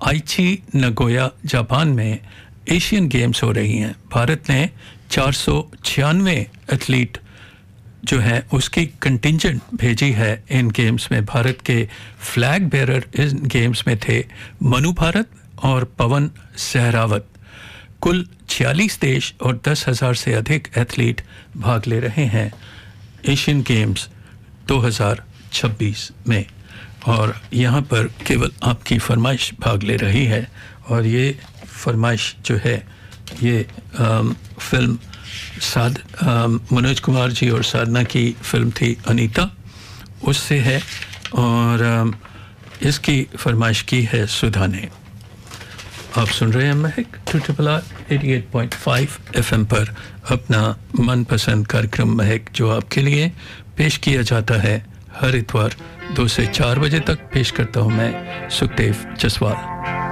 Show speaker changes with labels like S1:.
S1: आइची Nagoya Japan में Asian games हो रही हैं। भारत ने 496 एथलीट जो है उसकी कंटिंजेंट भेजी है इन गेम्स में। भारत के फ्लैग बेरर इन गेम्स में थे मनु भारत और पवन सहरावत। कुल 46 देश और 10,000 से अधिक एथलीट भाग ले रहे हैं एशियन गेम्स 2026 में। और यहाँ पर केवल आपकी फरमाइश भाग ले रही है, और ये फरमाइश जो है ये फिल्म मनोज कुमार जी और साधना की फिल्म थी अनीता, उससे है। और इसकी फरमाइश की है सुधा ने। आप सुन रहे हैं महक 88.5 FM पर अपना मनपसंद कार्यक्रम महक, जो आपके लिए पेश किया जाता है हर इतवार 2 से 4 बजे तक। पेश करता हूं मैं सुखदेव जसवाल।